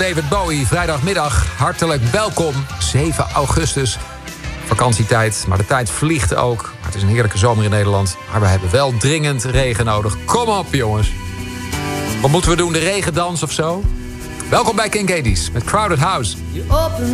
David Bowie. Vrijdagmiddag, hartelijk welkom. 7 augustus, vakantietijd. Maar de tijd vliegt ook. Maar het is een heerlijke zomer in Nederland. Maar we hebben wel dringend regen nodig. Kom op, jongens. Wat moeten we doen? De regendans of zo? Welkom bij King Katie's met Crowded House.